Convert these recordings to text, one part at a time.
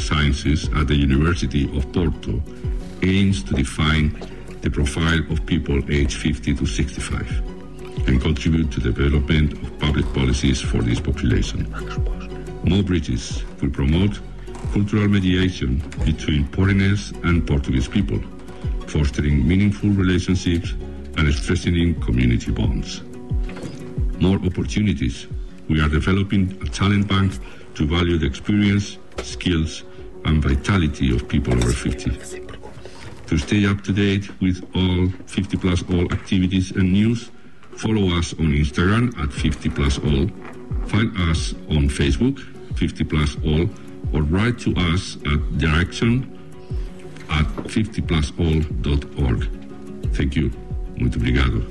Sciences at the University of Porto aims to define the profile of people aged 50 to 65 and contribute to the development of public policies for this population. More Bridges will promote cultural mediation between foreigners and Portuguese people, fostering meaningful relationships and strengthening community bonds. More Opportunities. We are developing a talent bank to value the experience, skills, and vitality of people over 50. To stay up to date with all 50 Plus All activities and news, follow us on Instagram at 50 Plus All, find us on Facebook, 50 Plus All, or write to us at direction@50plusall.org. Thank you. Muito obrigado.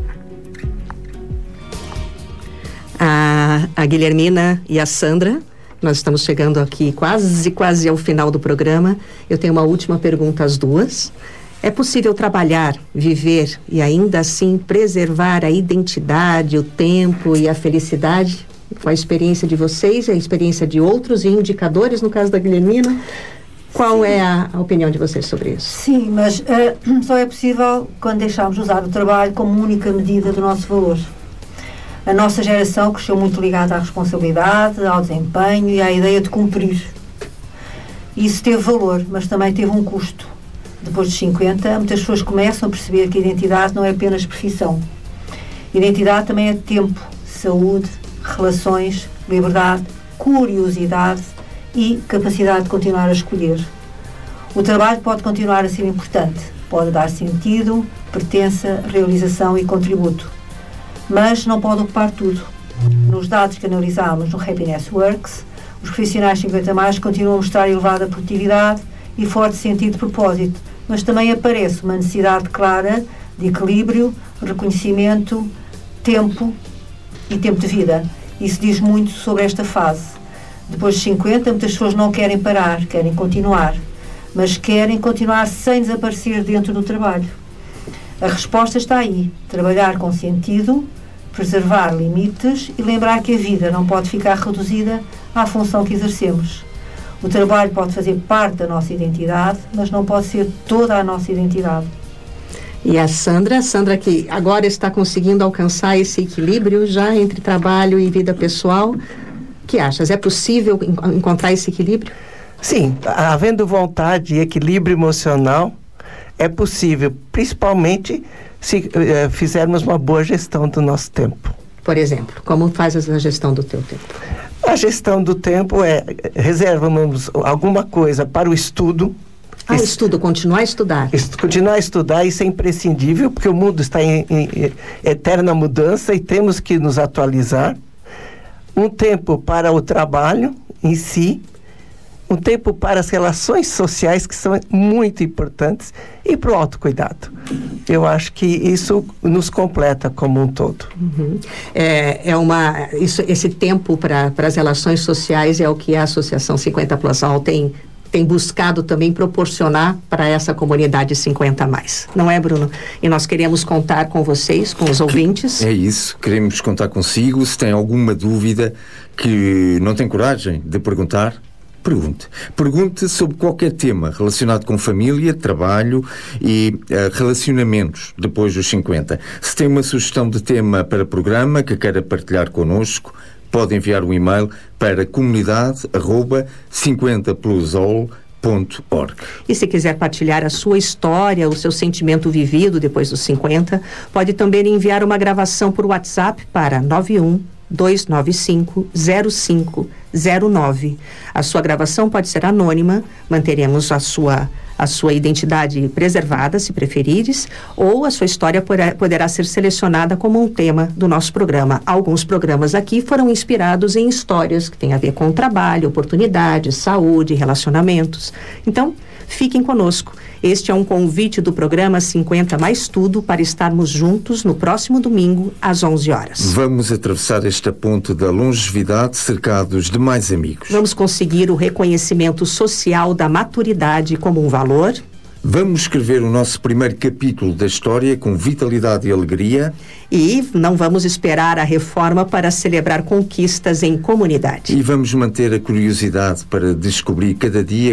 A Guilhermina e a Sandra, nós estamos chegando aqui quase ao final do programa. Eu tenho uma última pergunta às duas. É possível trabalhar, viver e ainda assim preservar a identidade, o tempo e a felicidade? Com a experiência de vocês, a experiência de outros e indicadores, no caso da Guilhermina, qual é a opinião de vocês sobre isso? Sim, mas só é possível quando deixarmos de usar o trabalho como única medida do nosso valor. A nossa geração cresceu muito ligada à responsabilidade, ao desempenho e à ideia de cumprir. Isso teve valor, mas também teve um custo. Depois dos 50, muitas pessoas começam a perceber que a identidade não é apenas profissão. Identidade também é tempo, saúde, relações, liberdade, curiosidade e capacidade de continuar a escolher. O trabalho pode continuar a ser importante, pode dar sentido, pertença, realização e contributo, mas não pode ocupar tudo. Nos dados que analisámos no Happiness Works, os profissionais 50+ continuam a mostrar elevada produtividade e forte sentido de propósito, mas também aparece uma necessidade clara de equilíbrio, reconhecimento, tempo e tempo de vida. Isso diz muito sobre esta fase. Depois de 50, muitas pessoas não querem parar, querem continuar, mas querem continuar sem desaparecer dentro do trabalho. A resposta está aí: trabalhar com sentido, preservar limites e lembrar que a vida não pode ficar reduzida à função que exercemos. O trabalho pode fazer parte da nossa identidade, mas não pode ser toda a nossa identidade. E a Sandra que agora está conseguindo alcançar esse equilíbrio já entre trabalho e vida pessoal, o que achas? É possível encontrar esse equilíbrio? Sim, havendo vontade e equilíbrio emocional, é possível, principalmente se fizermos uma boa gestão do nosso tempo. Por exemplo, como fazes a gestão do teu tempo? A gestão do tempo é reservamos alguma coisa para o estudo. Estudo, continuar a estudar. Continuar a estudar, isso é imprescindível, porque o mundo está em eterna mudança e temos que nos atualizar. Um tempo para o trabalho em si, um tempo para as relações sociais, que são muito importantes, e para o autocuidado. Eu acho que isso nos completa como um todo. Uhum. Esse tempo para as relações sociais é o que a Associação 50 Plus All tem buscado também proporcionar para essa comunidade 50+. Não é, Bruno? E nós queremos contar com vocês, com os ouvintes. É isso, queremos contar consigo. Se tem alguma dúvida que não tem coragem de perguntar, pergunte. Pergunte sobre qualquer tema relacionado com família, trabalho e relacionamentos depois dos 50. Se tem uma sugestão de tema para programa que queira partilhar connosco, pode enviar um e-mail para comunidade@50plusall.org. E se quiser partilhar a sua história, o seu sentimento vivido depois dos 50, pode também enviar uma gravação por WhatsApp para 91-295-0509. A sua gravação pode ser anônima, manteremos a sua identidade preservada, se preferires, ou a sua história poderá ser selecionada como um tema do nosso programa. Alguns programas aqui foram inspirados em histórias que têm a ver com trabalho, oportunidades, saúde, relacionamentos. Então, fiquem conosco. Este é um convite do programa 50+ Tudo para estarmos juntos no próximo domingo, às 11 horas. Vamos atravessar esta ponte da longevidade cercados de mais amigos. Vamos conseguir o reconhecimento social da maturidade como um valor. Vamos escrever o nosso primeiro capítulo da história com vitalidade e alegria. E não vamos esperar a reforma para celebrar conquistas em comunidade. E vamos manter a curiosidade para descobrir cada dia